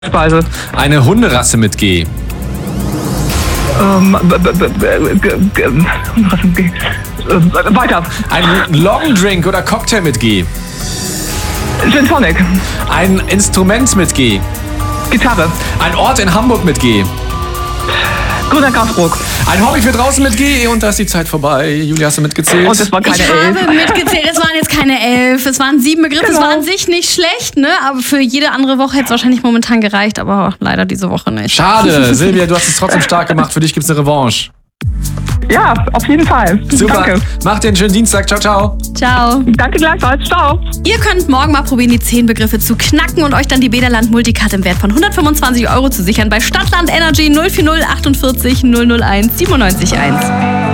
Speise. Eine Hunderasse mit G. Weiter. Ein Longdrink oder Cocktail mit G. Gin Tonic. Ein Instrument mit G. Gitarre. Ein Ort in Hamburg mit G. Grüner Gasbruch. Ein Hobby für draußen mit G. Und da ist die Zeit vorbei. Julia, hast du mitgezählt? Und es war keine Ich 11. habe mitgezählt, es waren jetzt keine 11, es waren 7 Begriffe, Genau. Es war an sich nicht schlecht, ne? Aber für jede andere Woche hätte es wahrscheinlich momentan gereicht, aber leider diese Woche nicht. Schade. Silvia, du hast es trotzdem stark gemacht. Für dich gibt's eine Revanche. Ja, auf jeden Fall. Super. Danke. Macht dir einen schönen Dienstag. Ciao, ciao. Ciao. Danke gleichfalls. Ciao. Ihr könnt morgen mal probieren, die 10 Begriffe zu knacken und euch dann die Bäderland Multicard im Wert von 125 € zu sichern bei Stadtland Energy 040 48 001 97 1.